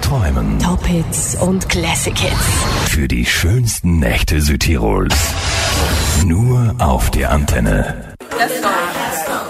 träumen. Top-Hits und Classic-Hits. Für die schönsten Nächte Südtirols. Nur auf der Antenne. Das war's.